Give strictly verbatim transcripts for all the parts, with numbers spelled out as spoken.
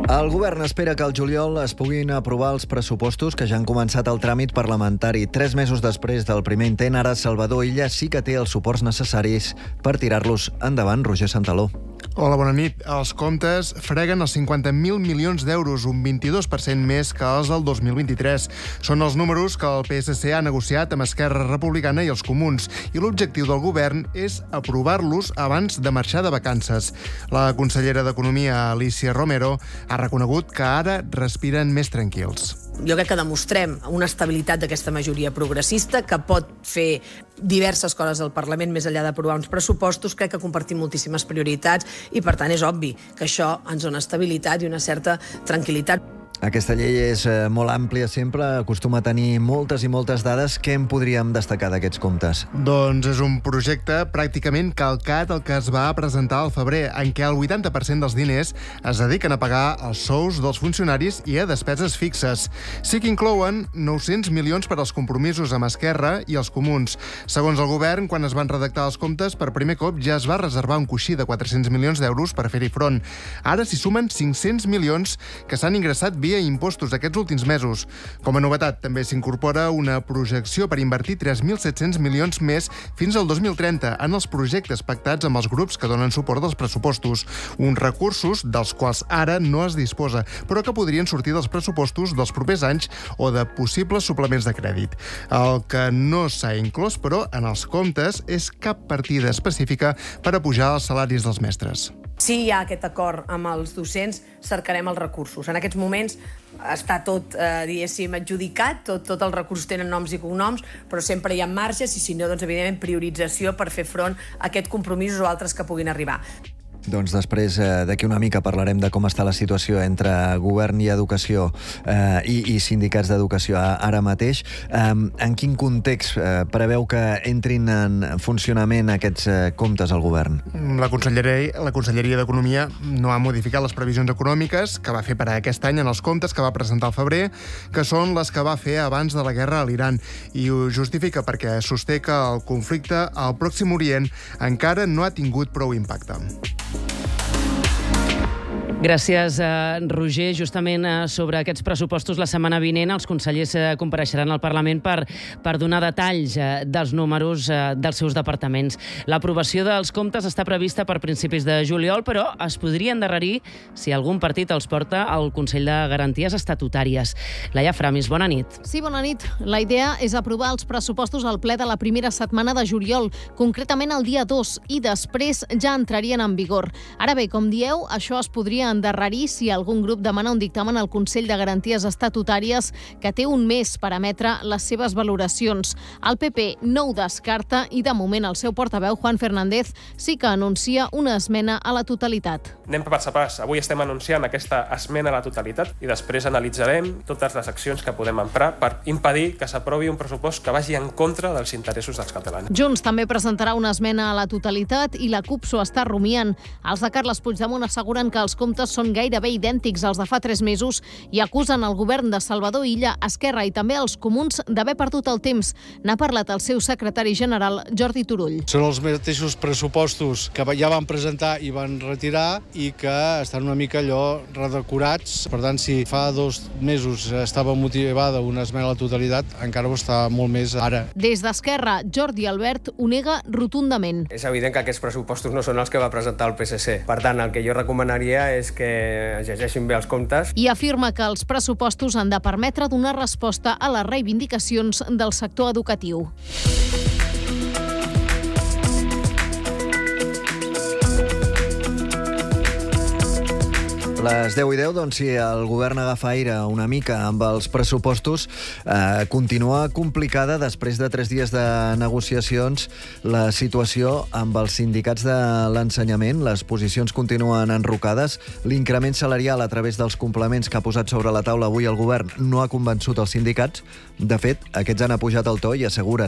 El govern espera que al juliol es puguin aprovar els pressupostos que ja han començat el tràmit parlamentari. Tres mesos després del primer intent, ara Salvador Illa sí que té els suports necessaris per tirar-los endavant. Roger Santaló. Hola, bona nit. Els comptes freguen els cinquanta mil milions d'euros, un vint-i-dos per cent més que els del dos mil vint-i-tres. Són els números que el P S C ha negociat amb Esquerra Republicana i els Comuns, i l'objectiu del govern és aprovar-los abans de marxar de vacances. La consellera d'Economia, Alícia Romero, ha reconegut que ara respiren més tranquils. Jo crec que demostrem una estabilitat d'aquesta majoria progressista que pot fer diverses coses al Parlament més enllà d'aprovar uns pressupostos. Crec que compartim moltíssimes prioritats i, per tant, és obvi que això ens dona estabilitat i una certa tranquil·litat. Aquesta llei és eh, molt àmplia sempre, acostuma a tenir moltes i moltes dades. Què en podríem destacar d'aquests comptes? Doncs és un projecte pràcticament calcat el que es va presentar al febrer, en què el vuitanta per cent dels diners es dediquen a pagar els sous dels funcionaris i a despeses fixes. Sí que inclouen nou-cents milions per als compromisos amb Esquerra i els Comuns. Segons el govern, quan es van redactar els comptes, per primer cop ja es va reservar un coixí de quatre-cents milions d'euros per fer-hi front. Ara s'hi sumen cinc-cents milions que s'han ingressat via impostos aquests últims mesos. Com a novetat, també s'incorpora una projecció per invertir tres mil set-cents milions més fins al dos mil trenta en els projectes pactats amb els grups que donen suport als pressupostos. Uns recursos dels quals ara no es disposa, però que podrien sortir dels pressupostos dels propers anys o de possibles suplements de crèdit. El que no s'ha inclòs, però, en els comptes és cap partida específica per a pujar els salaris dels mestres. Si hi ha aquest acord amb els docents, cercarem els recursos. En aquests moments està tot, eh, diguéssim, adjudicat, tot, tot els recursos tenen noms i cognoms, però sempre hi ha marges i, si no, doncs, evidentment, priorització per fer front a aquests compromisos o altres que puguin arribar. Doncs després, eh, d'aquí una mica, parlarem de com està la situació entre govern i educació eh, i, i sindicats d'educació ara mateix. Eh, en quin context eh, preveu que entrin en funcionament aquests eh, comptes al govern? La Conselleria, la Conselleria d'Economia no ha modificat les previsions econòmiques que va fer per a aquest any en els comptes que va presentar al febrer, que són les que va fer abans de la guerra a l'Iran, i ho justifica perquè sosté que el conflicte al Pròxim Orient encara no ha tingut prou impacte. Gràcies, eh, Roger. Justament eh, sobre aquests pressupostos, la setmana vinent els consellers eh, compareixeran al Parlament per, per donar detalls eh, dels números eh, dels seus departaments. L'aprovació dels comptes està prevista per principis de juliol, però es podria endarrerir si algun partit els porta al Consell de Garanties Estatutàries. Laia Framis, bona nit. Sí, bona nit. La idea és aprovar els pressupostos al ple de la primera setmana de juliol, concretament el dia dos, i després ja entrarien en vigor. Ara bé, com dieu, això es podria endarrerir si algun grup demana un dictamen al Consell de Garanties Estatutàries, que té un mes per emetre les seves valoracions. El P P no ho descarta i, de moment, el seu portaveu, Juan Fernández, sí que anuncia una esmena a la totalitat. Anem pas a pas. Avui estem anunciant aquesta esmena a la totalitat i després analitzarem totes les accions que podem emprar per impedir que s'aprovi un pressupost que vagi en contra dels interessos dels catalans. Junts també presentarà una esmena a la totalitat i la CUP s'ho està rumiant. Els de Carles Puigdemont asseguren que els comptes són gairebé idèntics als de fa tres mesos i acusen el govern de Salvador Illa, Esquerra i també els Comuns d'haver perdut el temps. N'ha parlat el seu secretari general, Jordi Turull. Són els mateixos pressupostos que ja van presentar i van retirar i que estan una mica allò redecorats. Per tant, si fa dos mesos estava motivada una esmena a la totalitat, encara ho està molt més ara. Des d'Esquerra, Jordi Albert ho nega rotundament. És evident que aquests pressupostos no són els que va presentar el P S C. Per tant, el que jo recomanaria és que llegeixin bé els comptes. I afirma que els pressupostos han de permetre donar resposta a les reivindicacions del sector educatiu. Les deu i deu, doncs, si el govern agafa aire una mica amb els pressupostos, eh, continua complicada després de tres dies de negociacions la situació amb els sindicats de l'ensenyament. Les posicions continuen enrocades. L'increment salarial a través dels complements que ha posat sobre la taula avui el govern no ha convençut els sindicats. De fet, aquests han apujat el to i asseguren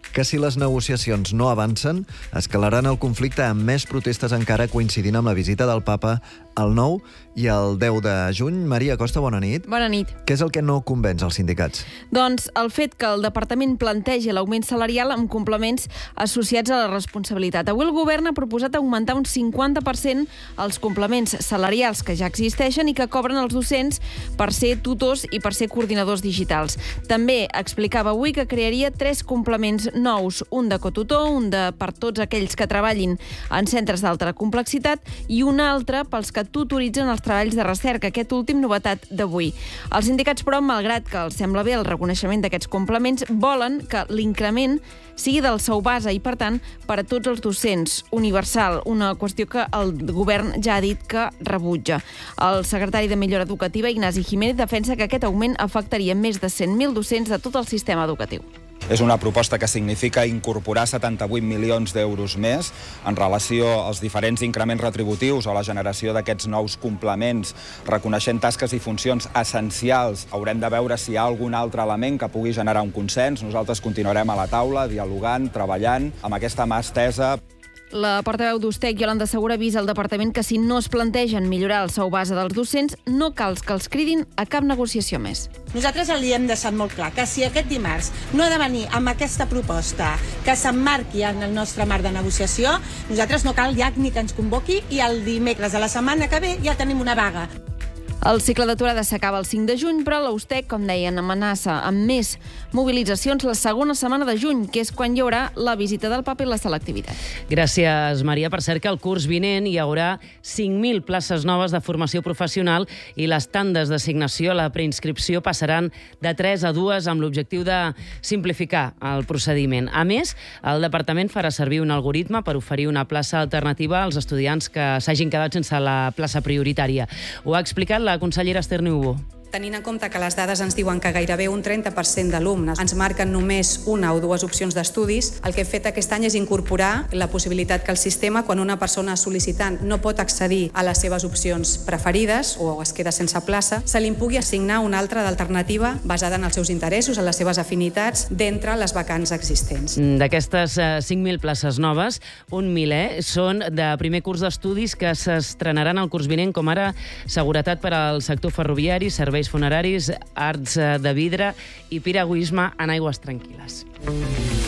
que si les negociacions no avancen, escalaran el conflicte amb més protestes encara, coincidint amb la visita del papa el nou i el deu de juny. Maria Costa, bona nit. Bona nit. Què és el que no convenç als sindicats? Doncs el fet que el departament plantegi l'augment salarial amb complements associats a la responsabilitat. Avui el govern ha proposat augmentar un cinquanta per cent els complements salarials que ja existeixen i que cobren els docents per ser tutors i per ser coordinadors digitals. També explicava avui que crearia tres complements nous, un de cotutor, un de per tots aquells que treballin en centres d'alta complexitat i un altre pels que tutoritzen els treballs de recerca, aquest últim novetat d'avui. Els sindicats, però, malgrat que els sembla bé el reconeixement d'aquests complements, volen que l'increment sigui del sou base i, per tant, per a tots els docents, universal, una qüestió que el govern ja ha dit que rebutja. El secretari de Millora Educativa, Ignasi Jiménez, defensa que aquest augment afectaria més de cent mil docents de tot el sistema educatiu. És una proposta que significa incorporar setanta-vuit milions d'euros més en relació als diferents increments retributius o la generació d'aquests nous complements, reconeixent tasques i funcions essencials. Haurem de veure si hi ha algun altre element que pugui generar un consens. Nosaltres continuarem a la taula, dialogant, treballant, amb aquesta mà estesa. La portaveu d'Ustec, Iolanda Segura, avisa al departament que si no es plantegen millorar el sou base dels docents, no cal que els cridin a cap negociació més. Nosaltres li hem deixat molt clar que si aquest dimarts no ha de venir amb aquesta proposta que s'emmarqui en el nostre marc de negociació, nosaltres no cal ja ni que ens convoqui i el dimecres de la setmana que ve ja tenim una vaga. El cicle d'aturada s'acaba el cinc de juny, però la Ustec, com deien, amenaça amb més mobilitzacions la segona setmana de juny, que és quan hi haurà la visita del papa i la selectivitat. Gràcies, Maria. Per cert que el curs vinent hi haurà cinc mil places noves de formació professional i les tandes d'assignació a la preinscripció passaran de tres a dues amb l'objectiu de simplificar el procediment. A més, el departament farà servir un algoritme per oferir una plaça alternativa als estudiants que s'hagin quedat sense la plaça prioritària. Ho ha explicat la consellera Esther Niubó. Tenint en compte que les dades ens diuen que gairebé un trenta per cent d'alumnes ens marquen només una o dues opcions d'estudis, el que hem fet aquest any és incorporar la possibilitat que el sistema, quan una persona sol·licitant no pot accedir a les seves opcions preferides o es queda sense plaça, se li pugui assignar una altra d'alternativa basada en els seus interessos, en les seves afinitats, d'entre les vacants existents. D'aquestes cinc mil places noves, un miler són de primer curs d'estudis que s'estrenaran el curs vinent, com ara seguretat per al sector ferroviari, serveis funeraris, arts de vidre i piragüisme en aigües tranquil·les.